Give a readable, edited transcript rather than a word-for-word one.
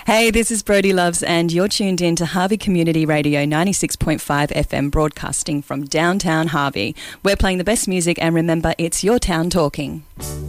Hey, this is Brodie Loves and you're tuned in to Harvey Community Radio 96.5 FM, broadcasting from downtown Harvey. We're playing the best music and remember, it's your town talking.